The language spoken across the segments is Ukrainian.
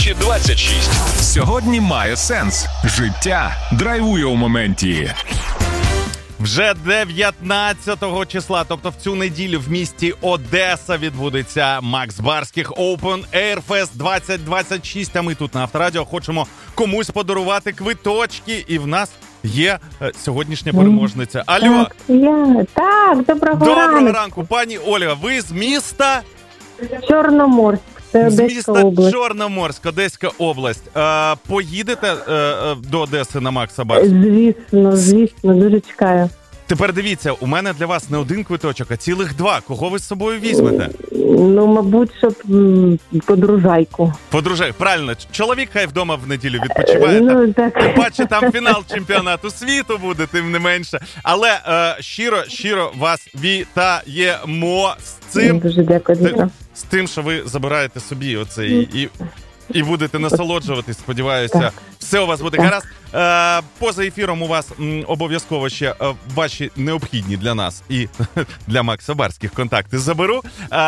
26. Сьогодні має сенс. Життя драйвує у моменті. Вже 19 числа, тобто в цю неділю в місті Одеса відбудеться Макс Барських Open Air Fest 2026. А ми тут на Авторадіо хочемо комусь подарувати квиточки. І в нас є сьогоднішня переможниця. Алло! Так, доброго ранку. Пані Ольга, ви з міста? Чорноморськ. Це з Одеська міста область. Чорноморськ, Одеська область. Поїдете до Одеси на Макса Барських? Звісно, дуже чекаю. Тепер дивіться, у мене для вас не один квиточок, а цілих два. Кого ви з собою візьмете? Мабуть, щоб подружайку. Подружай, правильно. Чоловік хай вдома в неділю відпочиває. Тим паче там фінал чемпіонату світу буде, тим не менше. Але щиро вас вітаємо з цим. Дуже дякую, Дмитро. З тим, що ви забираєте собі оцей і будете насолоджуватись, сподіваюся. Так. Все у вас буде гаразд. Поза ефіром у вас обов'язково ще ваші необхідні для нас і для Макса Барських контакти заберу.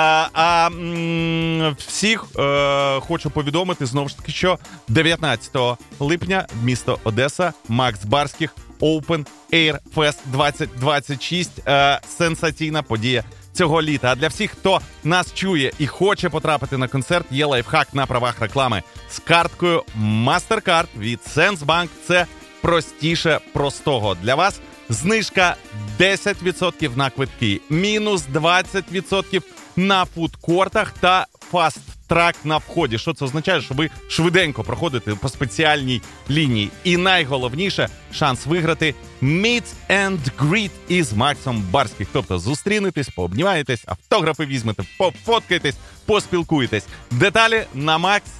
Всіх хочу повідомити, знову ж таки, що 19 липня місто Одеса, Макс Барських Open Air Fest 2026. Сенсаційна подія цього літа. А для всіх, хто нас чує і хоче потрапити на концерт, є лайфхак на правах реклами. З карткою MasterCard від Сенсбанк це простіше простого. Для вас знижка 10% на квитки, мінус 20% на фудкортах та фаст-трак на вході. Що це означає? Що ви швиденько проходите по спеціальній лінії. І найголовніше – шанс виграти Meet and Greet із Максом Барських. Тобто зустрінетесь, пообнімаєтесь, автографи візьмете, пофоткаєтесь, поспілкуєтесь. Деталі на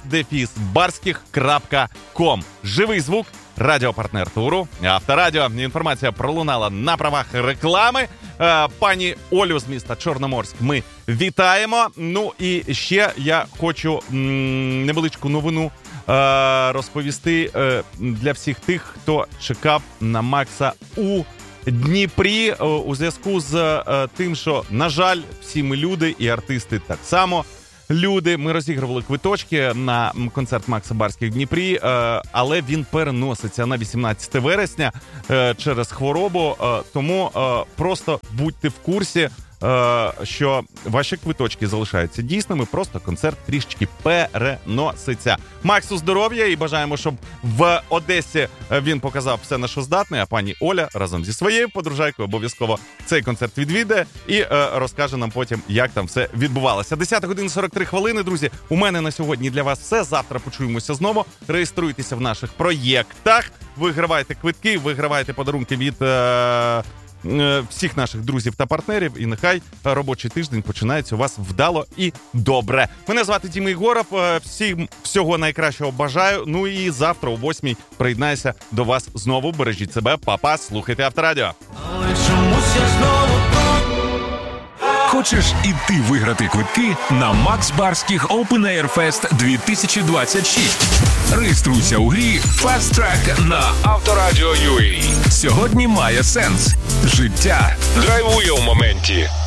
max-barskих.com. Живий звук, радіопартнер туру Авторадіо. Інформація пролунала на правах реклами. Пані Олю з міста Чорноморськ ми вітаємо. Ну і ще я хочу невеличку новину розповісти для всіх тих, хто чекав на Макса у Дніпрі у зв'язку з тим, що, на жаль, всі ми люди і артисти так само люди. Ми розігрували квиточки на концерт Макса Барських в Дніпрі, але він переноситься на 18 вересня через хворобу, тому просто будьте в курсі, що ваші квиточки залишаються дійсними, просто концерт трішечки переноситься. Максу здоров'я і бажаємо, щоб в Одесі він показав все, на що здатний, а пані Оля разом зі своєю подружайкою обов'язково цей концерт відвідає і розкаже нам потім, як там все відбувалося. 10 годин 43 хвилини, друзі, у мене на сьогодні для вас все. Завтра почуємося знову. Реєструйтеся в наших проєктах, вигравайте квитки, вигравайте подарунки від всіх наших друзів та партнерів, і нехай робочий тиждень починається у вас вдало і добре. Мене звати Діма Єгоров, всім всього найкращого бажаю, ну і завтра о 8-й приєднаюся до вас знову. Бережіть себе, па-па, слухайте Авторадіо. Хочеш і ти виграти квитки на Макс Барських Open Air Fest 2026? Реєструйся у грі Fast Track на Авторадіо.ua. Сьогодні має сенс. Життя Драйвує у моменті.